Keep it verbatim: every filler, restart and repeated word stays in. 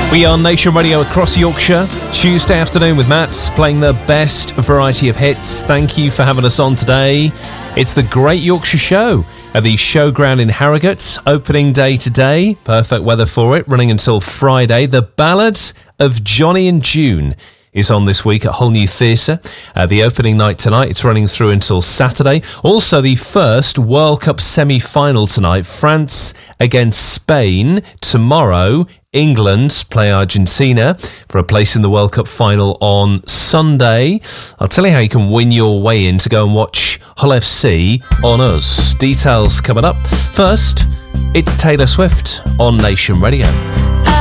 We are Nation Radio across Yorkshire, Tuesday afternoon with Matt, playing the best variety of hits. Thank you for having us on today. It's the Great Yorkshire Show at the Showground in Harrogate. Opening day today, perfect weather for it, running until Friday. The Ballad of Johnny and June is on this week at Hull New Theatre. Uh, the opening night tonight, it's running through until Saturday. Also, the first World Cup semi-final tonight, France against Spain. Tomorrow, England play Argentina for a place in the World Cup final on Sunday. I'll tell you how you can win your way in to go and watch Hull F C on us. Details coming up. First, it's Taylor Swift on Nation Radio.